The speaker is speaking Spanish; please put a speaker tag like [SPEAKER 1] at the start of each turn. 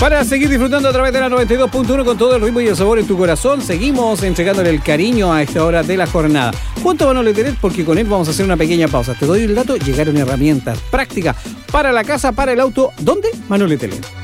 [SPEAKER 1] Para seguir disfrutando a través de la 92.1 con todo el ritmo y el sabor en tu corazón, seguimos entregándole el cariño a esta hora de la jornada. Junto a Manolo Telet, porque con él vamos a hacer una pequeña pausa. Te doy el dato, llegaron herramientas prácticas para la casa, para el auto. ¿Dónde? Manolo Telet.